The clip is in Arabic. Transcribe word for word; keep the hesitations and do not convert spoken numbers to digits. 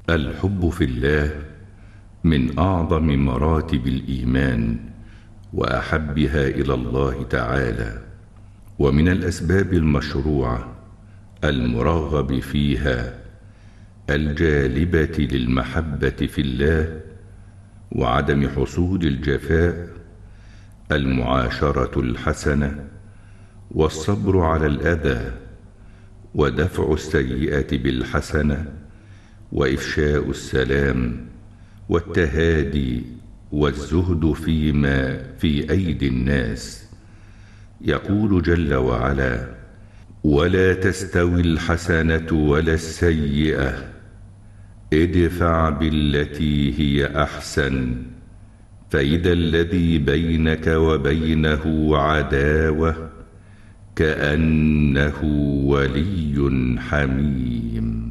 الحب في الله من أعظم مراتب الإيمان وأحبها إلى الله تعالى، ومن الأسباب المشروعة المرغب فيها الجالبة للمحبة في الله وعدم حصول الجفاء المعاشرة الحسنة والصبر على الأذى ودفع السيئة بالحسنة وإفشاء السلام والتهادي والزهد فيما في أيدي الناس. يقول جل وعلا: ولا تستوي الحسنة ولا السيئة ادفع بالتي هي أحسن فإذا الذي بينك وبينه عداوة كأنه ولي حميم.